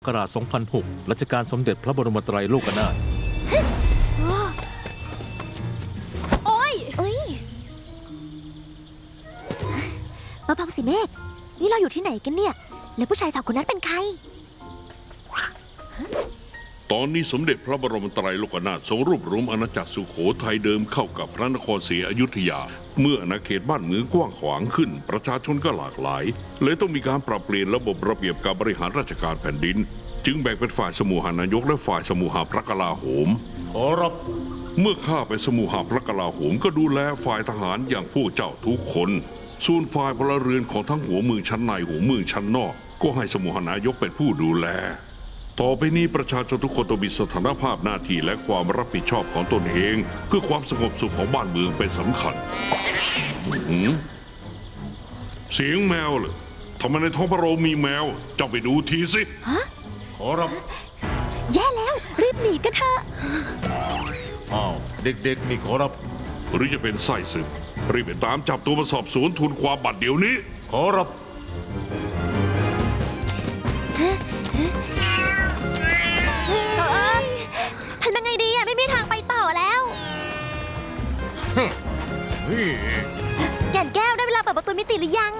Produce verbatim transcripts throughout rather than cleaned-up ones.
กราชสองพันหก รัชกาลสมเด็จพระบรมไตรโลกนาถโอ้ยเอ้ยเบาๆสิเมฆนี่เราอยู่ที่ไหนกันเนี่ยแล้วผู้ชายสาวคนนั้นเป็นใครตอนนี้สมเด็จพระบรมไตรโลกนาถทรงรวบรวมอาณาจักรสุโขทัยเดิมเข้ากับพระนครศรีอยุธยาเมื่ออาณาเขตบ้านเมืองกว้างขวางขึ้นประชาชนก็หลากหลายเลยต้องมีการปรับเปลี่ยนระบบระเบียบการบริหารราชการแผ่นดินจึงแบ่งเป็นฝ่ายสมุหานายกและฝ่ายสมุหาพระกลาโหมขอรับเมื่อข้าเป็นสมุหาพระกลาโหมก็ดูแลฝ่ายทหารอย่างพวกเจ้าทุกคนส่วนฝ่ายพลเรือนของทั้งหัวเมืองชั้นในหัวเมืองชั้นนอกก็ให้สมุหานายกเป็นผู้ดูแลต่อไปนี้ประชาชนทุกคนต้องมีสถานภาพหน้าที่และความรับผิดชอบของตนเองเพื่อความสงบสุขของบ้านเมืองเป็นสำคัญเสียงแมวเหรอทำไมในท้องพระโรงมีแมวเจ้าไปดูทีสิขอรับแย่แล้วรีบหนีกันเถอะอ้าวเด็กๆนี่ขอรับหรือจะเป็นไส้ศึกรีบไปตามจับตัวมาสอบสวนทุนความบัตรเดี๋ยวนี้ขอรับทำยังไงดีอะไม่มีทางไปต่อแล้วแก่นแก้วได้เวลาเปิดประตูมิติหรือยัง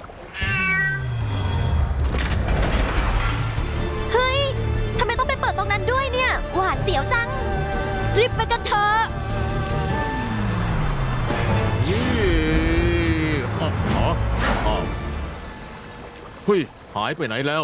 เฮ้ยทำไมต้องไปเปิดตรงนั้นด้วยเนี่ยหวาดเสียวจังรีบไปกันเถอะเฮ้ยหายไปไหนแล้ว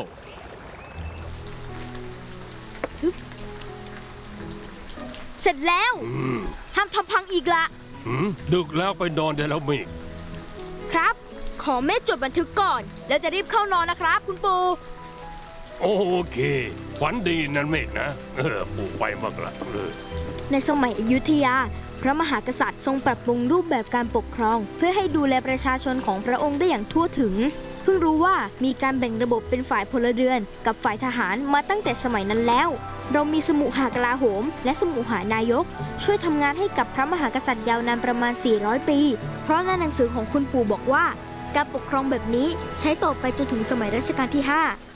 เสร็จแล้วห้ามทำพังอีกละดึกแล้วไปนอนได้แล้วเมฆครับขอแม่จดบันทึกก่อนแล้วจะรีบเข้านอนนะครับคุณปู่โอเคฝันดีนั่นเมฆนะเออปู่ไปมากละเลยในสมัยอยุธยาพระมหากษัตริย์ทรงปรับปรุงรูปแบบการปกครองเพื่อให้ดูแลประชาชนของพระองค์ได้อย่างทั่วถึงเพิ่งรู้ว่ามีการแบ่งระบบเป็นฝ่ายพลเรือนกับฝ่ายทหารมาตั้งแต่สมัยนั้นแล้วเรามีสมุหากลาโหมและสมุหานายกช่วยทำงานให้กับพระมหากษัตริย์ยาวนานประมาณสี่ร้อยปีเพราะในหนังสือของคุณปู่บอกว่าการปกครองแบบนี้ใช้ต่อไปจนถึงสมัยรัชกาลที่ห้า